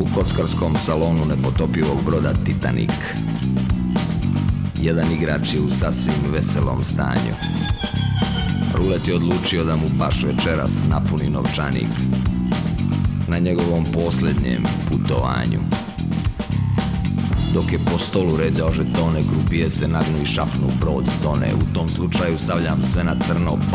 u kockarskom salonu nepotopivog broda Titanic. Jedan igrač je u sasvim veselom stanju. Rulet je odlučio da mu baš večeras napuni novčanik na njegovom posljednjem putovanju. Dok je po stolu ređao žetone, krupije se nagnu i šapnu, brod tone. U tom slučaju stavljam sve na crno.